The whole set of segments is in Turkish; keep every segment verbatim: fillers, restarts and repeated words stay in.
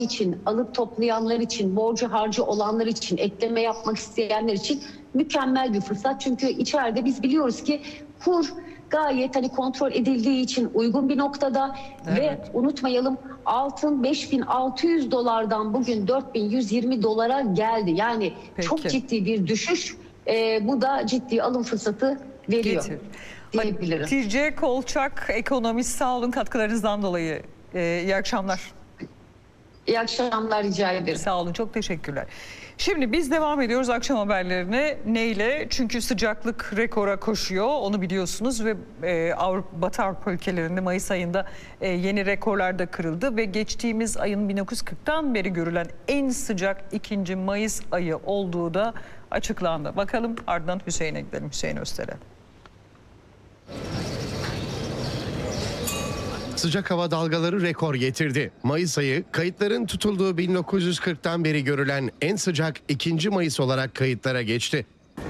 için, alıp toplayanlar için, borcu harcı olanlar için, ekleme yapmak isteyenler için mükemmel bir fırsat. Çünkü içeride biz biliyoruz ki kur gayet hani kontrol edildiği için uygun bir noktada. Evet. Ve unutmayalım, altın beş bin altı yüz dolardan bugün dört bin yüz yirmi dolara geldi. Yani Peki. çok ciddi bir düşüş. Ee, bu da ciddi alım fırsatı veriyor. Getir. Diyebilirim. Hatice Kolçak, ekonomist, sağ olun katkılarınızdan dolayı. Ee, iyi akşamlar. İyi akşamlar, rica ederim. Sağ olun, çok teşekkürler. Şimdi biz devam ediyoruz akşam haberlerine. Neyle? Çünkü sıcaklık rekora koşuyor, onu biliyorsunuz ve e, Avrupa, Batı Avrupa ülkelerinde Mayıs ayında e, yeni rekorlar da kırıldı ve geçtiğimiz ayın bin dokuz yüz kırktan beri görülen en sıcak ikinci Mayıs ayı olduğu da açıklandı. Bakalım, ardından Hüseyin'e gidelim, Hüseyin Özter'e. Sıcak hava dalgaları rekor getirdi. Mayıs ayı kayıtların tutulduğu bin dokuz yüz kırktan beri görülen en sıcak ikinci Mayıs olarak kayıtlara geçti.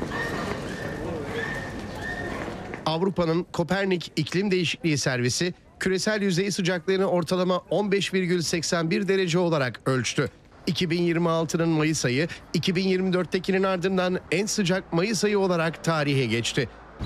Avrupa'nın Kopernik İklim Değişikliği Servisi küresel yüzey sıcaklığını ortalama on beş virgül seksen bir derece olarak ölçtü. iki bin yirmi altının Mayıs ayı iki bin yirmi dörttekinin ardından en sıcak Mayıs ayı olarak tarihe geçti.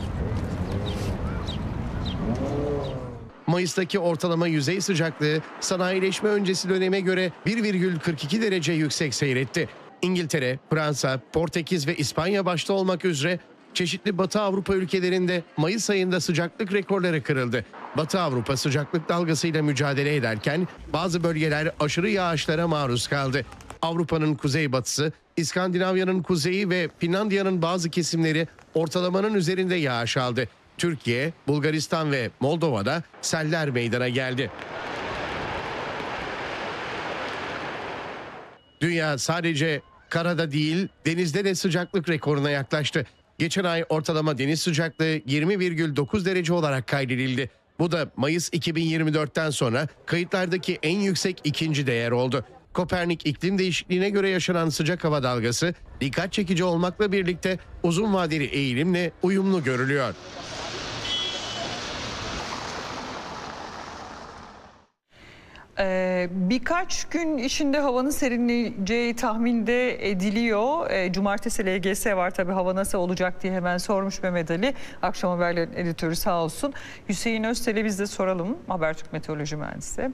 Mayıs'taki ortalama yüzey sıcaklığı sanayileşme öncesi döneme göre bir virgül kırk iki derece yüksek seyretti. İngiltere, Fransa, Portekiz ve İspanya başta olmak üzere çeşitli Batı Avrupa ülkelerinde Mayıs ayında sıcaklık rekorları kırıldı. Batı Avrupa sıcaklık dalgasıyla mücadele ederken bazı bölgeler aşırı yağışlara maruz kaldı. Avrupa'nın kuzeybatısı, İskandinavya'nın kuzeyi ve Finlandiya'nın bazı kesimleri ortalamanın üzerinde yağış aldı. Türkiye, Bulgaristan ve Moldova'da seller meydana geldi. Dünya sadece karada değil, denizde de sıcaklık rekoruna yaklaştı. Geçen ay ortalama deniz sıcaklığı yirmi virgül dokuz derece olarak kaydedildi. Bu da Mayıs iki bin yirmi dörtten sonra kayıtlardaki en yüksek ikinci değer oldu. Kopernik iklim değişikliğine göre yaşanan sıcak hava dalgası dikkat çekici olmakla birlikte uzun vadeli eğilimle uyumlu görülüyor. Ee, birkaç gün içinde havanın serinleyeceği tahminde ediliyor. Ee, Cumartesi L G S var, tabii hava nasıl olacak diye hemen sormuş Mehmet Ali. Akşam haberlerin editörü sağ olsun. Hüseyin Öztel'e biz de soralım, Habertürk Meteoroloji Mühendisi.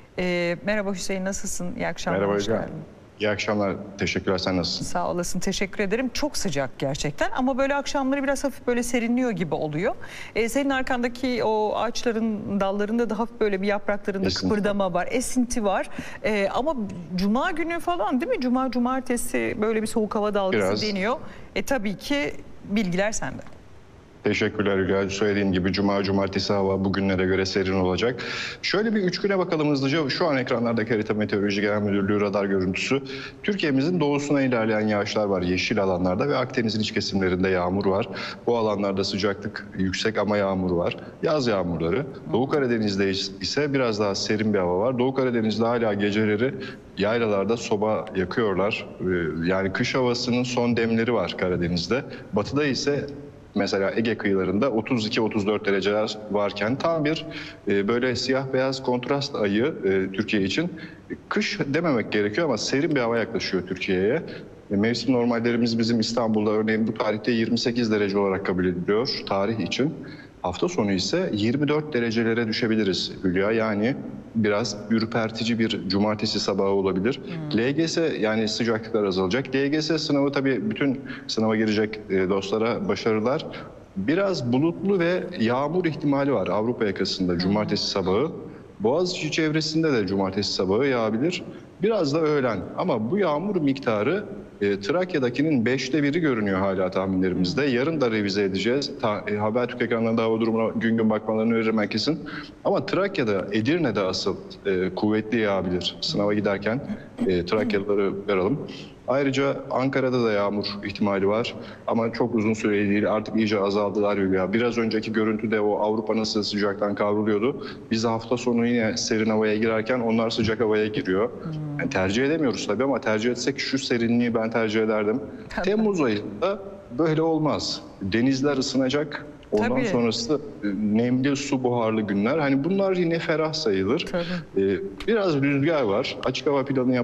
Ee, merhaba Hüseyin, nasılsın? İyi akşamlar. Merhaba hocam. İyi akşamlar. Teşekkürler. Sen nasılsın? Sağ olasın. Teşekkür ederim. Çok sıcak gerçekten ama böyle akşamları biraz hafif böyle serinliyor gibi oluyor. Ee, senin arkandaki o ağaçların dallarında da hafif böyle bir yapraklarında Esinti. kıpırdama var. Esinti var. Ee, ama Cuma günü falan değil mi? Cuma, cumartesi böyle bir soğuk hava dalgası biraz deniyor. E tabii ki bilgiler sende. Teşekkürler Hülya. Söylediğim gibi Cuma, Cumartesi hava bugünlere göre serin olacak. Şöyle bir üç güne bakalım hızlıca. Şu an ekranlardaki Harita Meteoroloji Genel Müdürlüğü radar görüntüsü. Türkiye'mizin doğusuna ilerleyen yağışlar var yeşil alanlarda ve Akdeniz'in iç kesimlerinde yağmur var. Bu alanlarda sıcaklık yüksek ama yağmur var. Yaz yağmurları. Doğu Karadeniz'de ise biraz daha serin bir hava var. Doğu Karadeniz'de hala geceleri yaylalarda soba yakıyorlar. Yani kış havasının son demleri var Karadeniz'de. Batıda ise mesela Ege kıyılarında otuz iki otuz dört dereceler varken tam bir e, böyle siyah beyaz kontrast ayı e, Türkiye için. Kış dememek gerekiyor ama serin bir hava yaklaşıyor Türkiye'ye. E, mevsim normallerimiz bizim İstanbul'da örneğin bu tarihte yirmi sekiz derece olarak kabul ediliyor tarih için. Hafta sonu ise yirmi dört derecelere düşebiliriz Hülya. Yani biraz ürpertici bir cumartesi sabahı olabilir. Hmm. L G S yani sıcaklıklar azalacak. L G S sınavı tabii bütün sınava girecek dostlara başarılar. Biraz bulutlu ve yağmur ihtimali var Avrupa yakasında cumartesi hmm. sabahı. Boğaziçi çevresinde de cumartesi sabahı yağabilir. Biraz da öğlen ama bu yağmur miktarı e, Trakya'dakinin beşte biri görünüyor hala tahminlerimizde. Yarın da revize edeceğiz. Ta, e, Habertürk ekranlarında hava durumuna gün gün bakmalarını öneririm herkesin. Ama Trakya'da, Edirne'de asıl e, kuvvetli yağabilir. Sınava giderken e, Trakyalıları uyaralım. Ayrıca Ankara'da da yağmur ihtimali var ama çok uzun süreli değil, artık iyice azaldılar Hülya. Biraz önceki görüntüde o Avrupa nasıl sıcaktan kavruluyordu. Biz de hafta sonu yine serin havaya girerken onlar sıcak havaya giriyor. Yani tercih edemiyoruz tabii ama tercih etsek şu serinliği ben tercih ederdim. Temmuz ayında böyle olmaz. Denizler ısınacak. Ondan Tabii. sonrası nemli, su buharlı günler. Hani bunlar yine ferah sayılır. Ee, biraz rüzgar var. Açık hava planı yap